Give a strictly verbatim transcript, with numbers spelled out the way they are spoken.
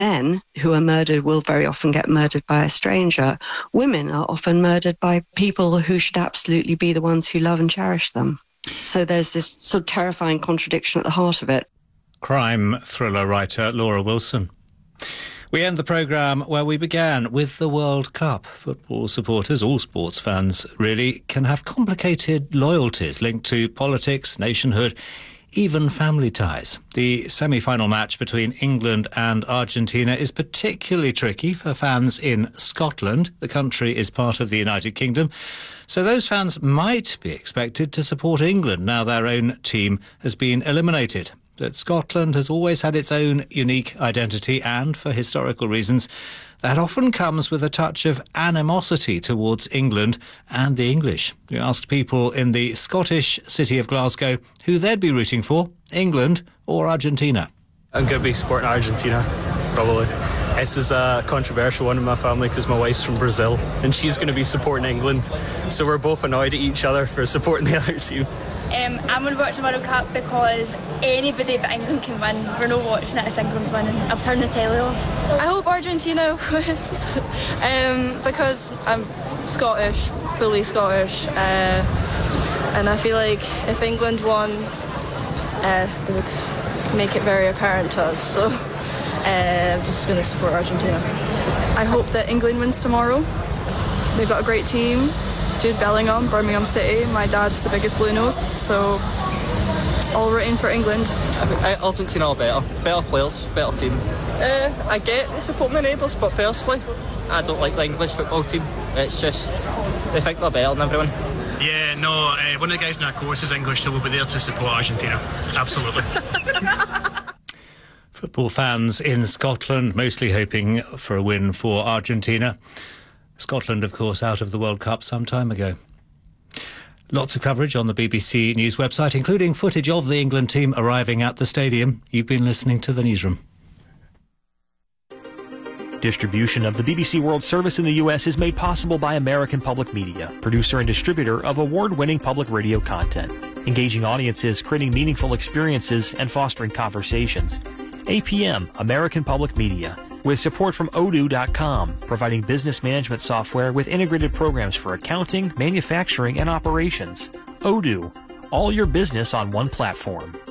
Men who are murdered will very often get murdered by a stranger. Women are often murdered by people who should absolutely be the ones who love and cherish them. So there's this sort of terrifying contradiction at the heart of it. Crime thriller writer Laura Wilson. We end the programme where we began, with the World Cup. Football supporters, all sports fans really, can have complicated loyalties linked to politics, nationhood, even family ties. The semi-final match between England and Argentina is particularly tricky for fans in Scotland. The country is part of the United Kingdom, so those fans might be expected to support England now their own team has been eliminated. But Scotland has always had its own unique identity, and for historical reasons, that often comes with a touch of animosity towards England and the English. We asked people in the Scottish city of Glasgow who they'd be rooting for, England or Argentina. I'm going to be supporting Argentina, probably. This is a controversial one in my family because my wife's from Brazil and she's going to be supporting England. So we're both annoyed at each other for supporting the other team. Um, I'm going to watch the World Cup because anybody but England can win. We're not watching it if England's winning. I've turned the telly off. I hope Argentina wins um, because I'm Scottish, fully Scottish, uh, and I feel like if England won, uh, it would make it very apparent to us. So uh, I'm just going to support Argentina. I hope that England wins tomorrow. They've got a great team. Jude Bellingham, Birmingham City. My dad's the biggest Blue Nose, so all rooting for England. I, Argentina are better, better players, better team. Uh, I get to support my neighbours, but personally, I don't like the English football team. It's just, they think they're better than everyone. Yeah, no, uh, one of the guys in our course is English, so we'll be there to support Argentina. Absolutely. Football fans in Scotland mostly hoping for a win for Argentina. Scotland, of course, out of the World Cup some time ago. Lots of coverage on the B B C News website, including footage of the England team arriving at the stadium. You've been listening to The Newsroom. Distribution of the B B C World Service in the U S is made possible by American Public Media, producer and distributor of award-winning public radio content, engaging audiences, creating meaningful experiences, and fostering conversations. A P M, American Public Media, with support from Odoo dot com, providing business management software with integrated programs for accounting, manufacturing, and operations. Odoo, all your business on one platform.